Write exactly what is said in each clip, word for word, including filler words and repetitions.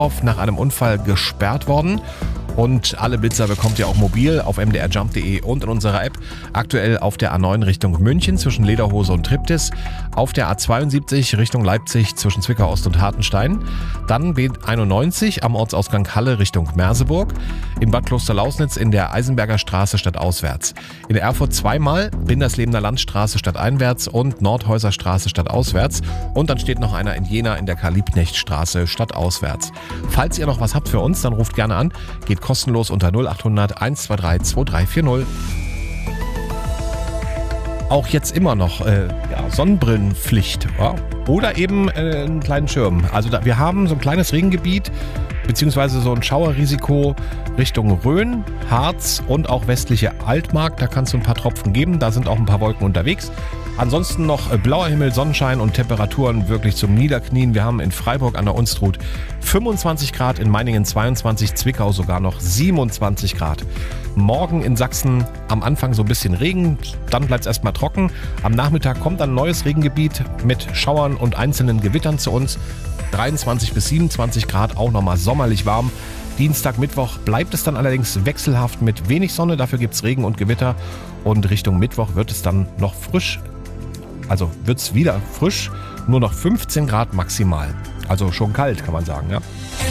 nach einem Unfall gesperrt worden. Und alle Blitzer bekommt ihr auch mobil auf m d r jump punkt d e und in unserer App. Aktuell auf der A neun Richtung München zwischen Lederhose und Triptis. Auf der A zweiundsiebzig Richtung Leipzig zwischen Zwickau Ost und Hartenstein. Dann B einundneunzig am Ortsausgang Halle Richtung Merseburg. In Bad Klosterlausnitz in der Eisenberger Straße stadtauswärts. In Erfurt zweimal Binderslebener Landstraße stadteinwärts und Nordhäuser Straße stadtauswärts. Und dann steht noch einer in Jena in der Karl-Liebknecht-Straße stadtauswärts. Falls ihr noch was habt für uns, dann ruft gerne an. Geht kostenlos unter null acht hundert eins zwei drei zwei drei vier null. Auch jetzt immer noch äh, ja, Sonnenbrillenpflicht, ja? Oder eben äh, einen kleinen Schirm. Also da, wir haben so ein kleines Regengebiet beziehungsweise so ein Schauerrisiko Richtung Rhön, Harz und auch westliche Altmark. Da kann es so ein paar Tropfen geben, da sind auch ein paar Wolken unterwegs. Ansonsten noch blauer Himmel, Sonnenschein und Temperaturen wirklich zum Niederknien. Wir haben in Freiburg an der Unstrut fünfundzwanzig Grad, in Meiningen zweiundzwanzig, Zwickau sogar noch siebenundzwanzig Grad. Morgen in Sachsen am Anfang so ein bisschen Regen, dann bleibt es erstmal trocken. Am Nachmittag kommt ein neues Regengebiet mit Schauern und einzelnen Gewittern zu uns. dreiundzwanzig bis siebenundzwanzig Grad, auch nochmal sommerlich warm. Dienstag, Mittwoch bleibt es dann allerdings wechselhaft mit wenig Sonne, dafür gibt es Regen und Gewitter. Und Richtung Mittwoch wird es dann noch frisch. Also wird es wieder frisch, nur noch fünfzehn Grad maximal. Also schon kalt, kann man sagen, ja.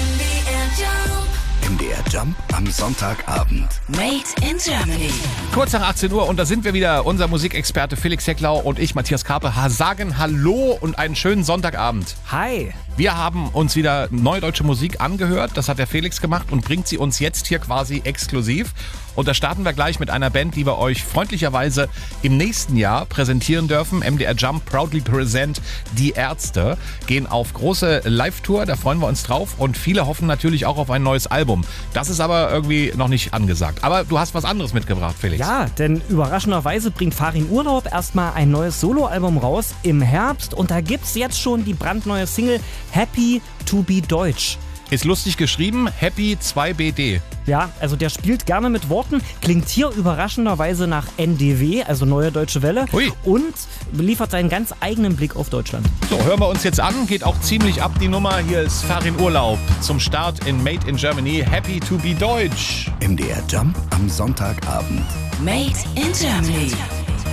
M D R Jump am Sonntagabend. Made in Germany. Kurz nach achtzehn Uhr und da sind wir wieder. Unser Musikexperte Felix Hecklau und ich, Matthias Karpe, sagen Hallo und einen schönen Sonntagabend. Hi. Wir haben uns wieder neue deutsche Musik angehört. Das hat der Felix gemacht und bringt sie uns jetzt hier quasi exklusiv. Und da starten wir gleich mit einer Band, die wir euch freundlicherweise im nächsten Jahr präsentieren dürfen. M D R Jump proudly present Die Ärzte. Gehen auf große Live-Tour, da freuen wir uns drauf. Und viele hoffen natürlich auch auf ein neues Album. Das ist aber irgendwie noch nicht angesagt. Aber du hast was anderes mitgebracht, Felix. Ja, denn überraschenderweise bringt Farin Urlaub erstmal ein neues Soloalbum raus im Herbst. Und da gibt's jetzt schon die brandneue Single Happy to be Deutsch. Ist lustig geschrieben, Happy zwei B D. Ja, also der spielt gerne mit Worten, klingt hier überraschenderweise nach N D W, also Neue Deutsche Welle. Hui. Und liefert seinen ganz eigenen Blick auf Deutschland. So, hören wir uns jetzt an, geht auch ziemlich ab die Nummer. Hier ist Farin Urlaub zum Start in Made in Germany, Happy to be Deutsch. M D R Jump am Sonntagabend. Made in Germany.